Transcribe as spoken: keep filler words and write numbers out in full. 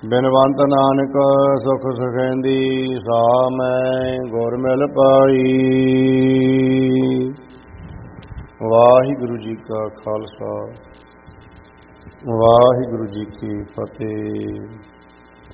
ਬਿਨਵੰਤ ਨਾਨਕ ਸੁਖ ਸੁਖੈਂਦੀ, ਸਾ ਮੈਂ ਗੁਰ ਮਿਲ ਪਾਈ। ਵਾਹਿਗੁਰੂ ਜੀ ਕਾ ਖਾਲਸਾ, ਵਾਹਿਗੁਰੂ ਜੀ ਕੀ ਫਤਿਹ।